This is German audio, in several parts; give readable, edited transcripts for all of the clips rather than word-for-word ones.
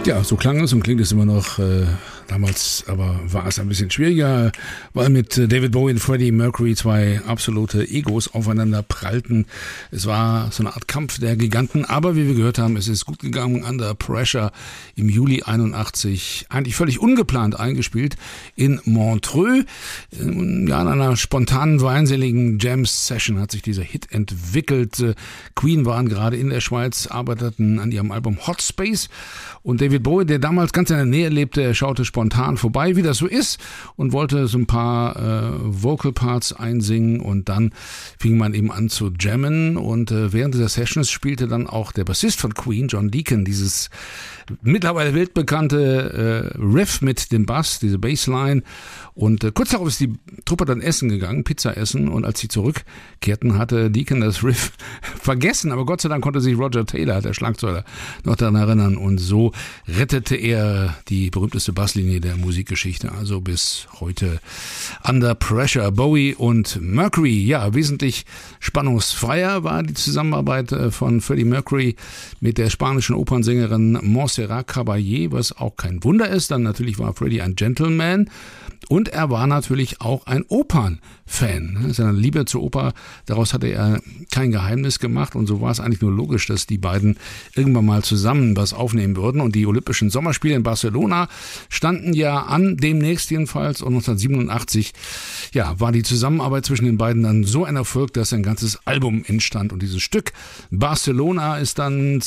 Ja, so klang es und klingt es immer noch. Damals aber war es ein bisschen schwieriger, weil mit David Bowie und Freddie Mercury zwei absolute Egos aufeinander prallten. Es war so eine Art Kampf der Giganten, aber wie wir gehört haben, es ist gut gegangen. Under Pressure im Juli 81, eigentlich völlig ungeplant eingespielt in Montreux. Ja, in einer spontanen, weinseligen Jam-Session hat sich dieser Hit entwickelt. Queen waren gerade in der Schweiz, arbeiteten an ihrem Album Hot Space und David Bowie, der damals ganz in der Nähe lebte, er schaute spontan vorbei, wie das so ist, und wollte so ein paar Vocal Parts einsingen, und dann fing man eben an zu jammen, und während dieser Sessions spielte dann auch der Bassist von Queen, John Deacon, dieses mittlerweile weltbekannte Riff mit dem Bass, diese Bassline, und kurz darauf ist die Truppe dann essen gegangen, Pizza essen, und als sie zurückkehrten, hatte Deacon das Riff vergessen, aber Gott sei Dank konnte sich Roger Taylor, der Schlagzeuger, noch daran erinnern, und so rettete er die berühmteste Basslinie der Musikgeschichte, also bis heute. Under Pressure, Bowie und Mercury. Ja, wesentlich spannungsfreier war die Zusammenarbeit von Freddie Mercury mit der spanischen Opernsängerin Montserrat Caballé, was auch kein Wunder ist, dann natürlich war Freddie ein Gentleman, und er war natürlich auch ein Opernfan. Seine Liebe zur Oper, daraus hatte er kein Geheimnis gemacht, und so war es eigentlich nur logisch, dass die beiden irgendwann mal zusammen was aufnehmen würden. Und die Olympischen Sommerspiele in Barcelona standen ja an, demnächst jedenfalls, und 1987 war die Zusammenarbeit zwischen den beiden dann so ein Erfolg, dass ein ganzes Album entstand. Und dieses Stück Barcelona ist dann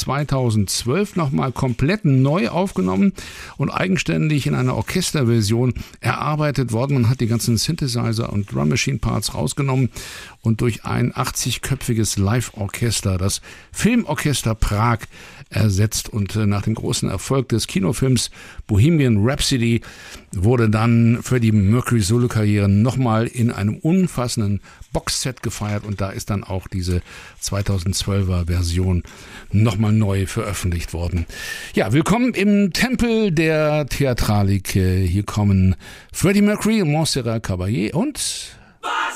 2012 nochmal komplett neu aufgenommen und eigenständig in einer Orchesterversion erarbeitet worden. Man hat die ganzen Synthesizer und Drum Machine Parts rausgenommen und durch ein 80-köpfiges Live-Orchester, das Filmorchester Prag, ersetzt. Und nach dem großen Erfolg des Kinofilms Bohemian Rhapsody wurde dann Freddie Mercury's Solo-Karriere nochmal in einem umfassenden Boxset gefeiert, und da ist dann auch diese 2012er Version nochmal neu veröffentlicht worden. Ja, willkommen im Tempel der Theatralik. Hier kommen Freddie Mercury, Montserrat Caballé und